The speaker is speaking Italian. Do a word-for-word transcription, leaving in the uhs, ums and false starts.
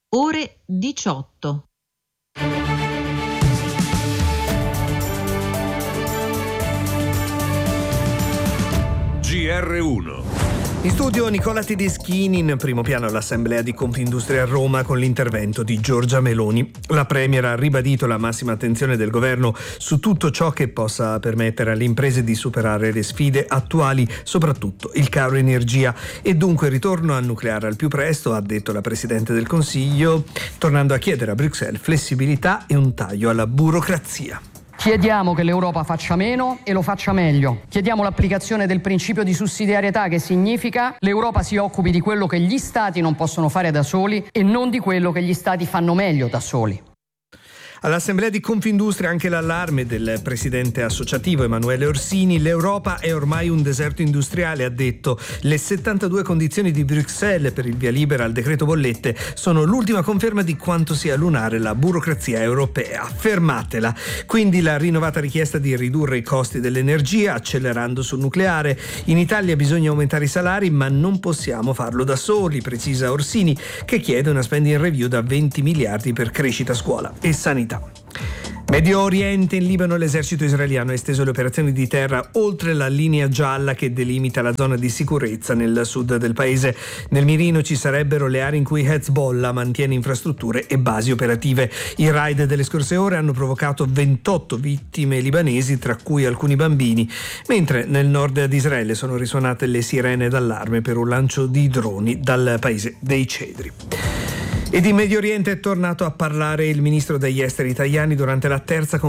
ore diciotto. G R uno. In studio Nicola Tedeschini, in primo piano all'Assemblea di Confindustria a Roma con l'intervento di Giorgia Meloni. La Premier ha ribadito la massima attenzione del governo su tutto ciò che possa permettere alle imprese di superare le sfide attuali, soprattutto il caro energia, e dunque il ritorno al nucleare al più presto, ha detto la Presidente del Consiglio, tornando a chiedere a Bruxelles flessibilità e un taglio alla burocrazia. Chiediamo che l'Europa faccia meno e lo faccia meglio. Chiediamo l'applicazione del principio di sussidiarietà, che significa l'Europa si occupi di quello che gli Stati non possono fare da soli e non di quello che gli Stati fanno meglio da soli. All'Assemblea di Confindustria anche l'allarme del presidente associativo Emanuele Orsini. L'Europa è ormai un deserto industriale, ha detto. Le settantadue condizioni di Bruxelles per il via libera al decreto bollette sono l'ultima conferma di quanto sia lunare la burocrazia europea. Fermatela. Quindi la rinnovata richiesta di ridurre i costi dell'energia accelerando sul nucleare. In Italia bisogna aumentare i salari, ma non possiamo farlo da soli, precisa Orsini, che chiede una spending review da venti miliardi per crescita, scuola e sanità. Medio Oriente, in Libano l'esercito israeliano ha esteso le operazioni di terra oltre la linea gialla che delimita la zona di sicurezza nel sud del paese. Nel mirino ci sarebbero le aree in cui Hezbollah mantiene infrastrutture e basi operative. I raid delle scorse ore hanno provocato ventotto vittime libanesi, tra cui alcuni bambini, mentre nel nord di Israele sono risuonate le sirene d'allarme per un lancio di droni dal paese dei cedri. E di Medio Oriente è tornato a parlare il ministro degli esteri italiani durante la terza